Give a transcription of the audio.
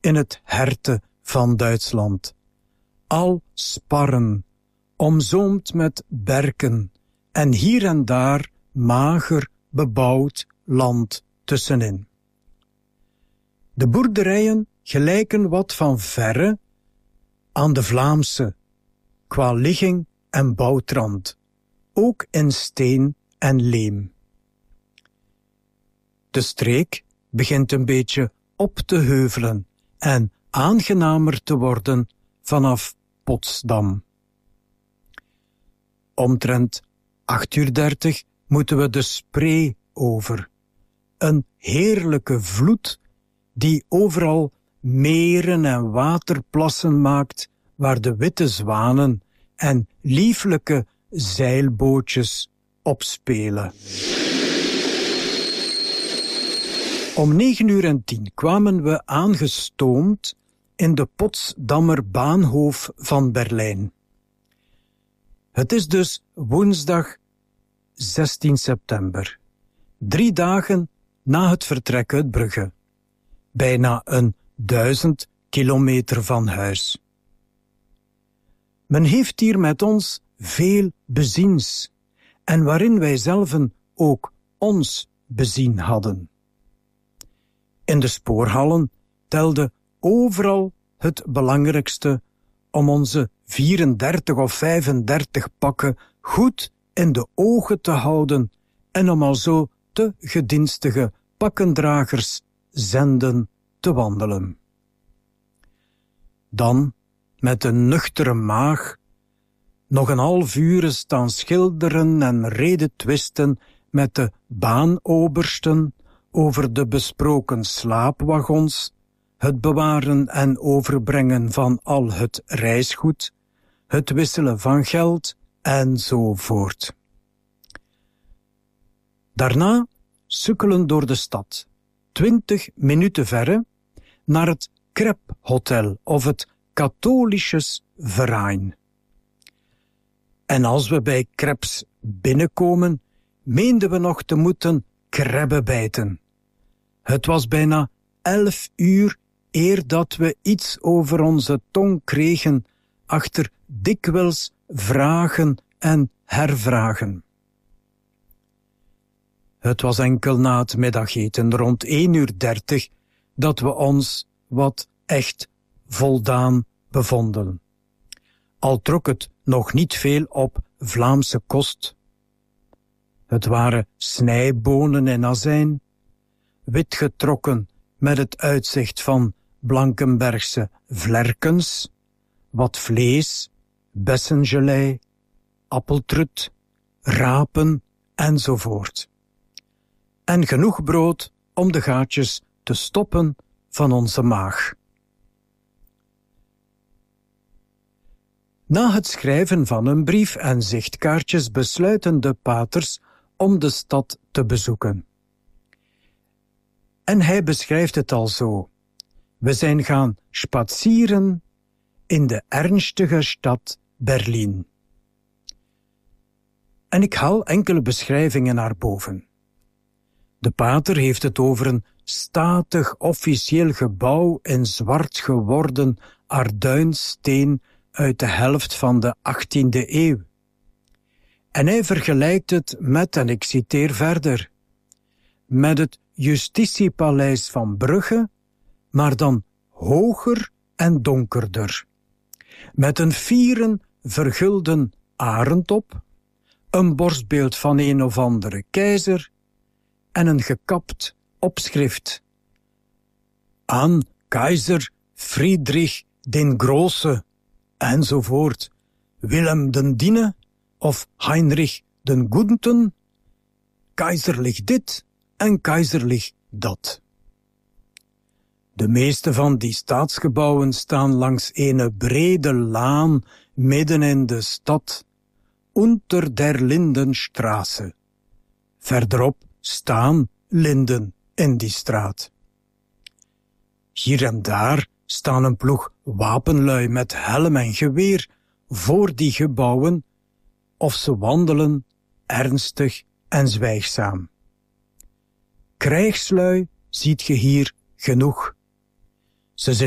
in het herte van Duitsland. Al sparren, omzoomd met berken en hier en daar mager bebouwd land tussenin. De boerderijen gelijken wat van verre aan de Vlaamse, qua ligging en bouwtrand, ook in steen en leem. De streek begint een beetje op te heuvelen en aangenamer te worden vanaf Potsdam. Omtrent 8:30 moeten we de Spree over. Een heerlijke vloed die overal meren en waterplassen maakt, waar de witte zwanen en lieflijke zeilbootjes opspelen. Om 9:10 kwamen we aangestoomd in de Potsdamer Bahnhof van Berlijn. Het is dus woensdag 16 september, 3 dagen na het vertrek uit Brugge, bijna 1000 kilometer van huis. Men heeft hier met ons veel beziens, en waarin wij zelven ook ons bezien hadden. In de spoorhallen telde overal het belangrijkste om onze 34 of 35 pakken goed in de ogen te houden en om alzo te gedienstige pakkendragers zenden te wandelen. Dan, met een nuchtere maag, nog een half uur staan schilderen en redetwisten met de baanobersten over de besproken slaapwagons, het bewaren en overbrengen van al het reisgoed, het wisselen van geld enzovoort. Daarna sukkelen door de stad, 20 minuten verre, naar het Kreb-hotel of het Katholisches Verein. En als we bij Krebs binnenkomen, meenden we nog te moeten krebben bijten. Het was bijna 11 uur eer dat we iets over onze tong kregen, achter dikwijls vragen en hervragen. Het was enkel na het middageten rond 1:30 dat we ons wat echt voldaan bevonden. Al trok het nog niet veel op Vlaamse kost. Het waren snijbonen en azijn, wit getrokken met het uitzicht van Blankenbergse vlerkens, wat vlees, bessengelei, appeltrut, rapen enzovoort. En genoeg brood om de gaatjes te stoppen van onze maag. Na het schrijven van een brief en zichtkaartjes besluiten de paters om de stad te bezoeken. En hij beschrijft het al zo. We zijn gaan spazieren in de ernstige stad Berlijn. En ik haal enkele beschrijvingen naar boven. De pater heeft het over een statig officieel gebouw in zwart geworden arduinsteen uit de helft van de 18e eeuw. En hij vergelijkt het met, en ik citeer verder, met het Justitiepaleis van Brugge, maar dan hoger en donkerder. Met een fieren vergulden arend op, een borstbeeld van een of andere keizer en een gekapt opschrift. Aan keizer Friedrich den Große, enzovoort, Willem den Diene of Heinrich den Guten, keizerlich dit en keizerlich dat. De meeste van die staatsgebouwen staan langs een brede laan midden in de stad, unter der Lindenstraße. Verderop staan linden in die straat. Hier en daar staan een ploeg wapenlui met helm en geweer voor die gebouwen, of ze wandelen ernstig en zwijgzaam. Krijgslui ziet je hier genoeg. Ze